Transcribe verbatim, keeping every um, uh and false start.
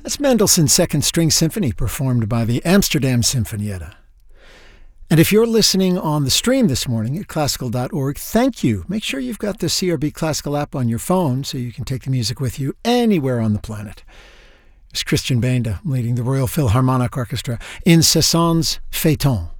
That's Mendelssohn's Second String Symphony performed by the Amsterdam Sinfonietta. And if you're listening on the stream this morning at classical dot org, thank you. Make sure you've got the C R B Classical app on your phone so you can take the music with you anywhere on the planet. It's Christian Benda leading the Royal Philharmonic Orchestra in Cézanne's Phaeton.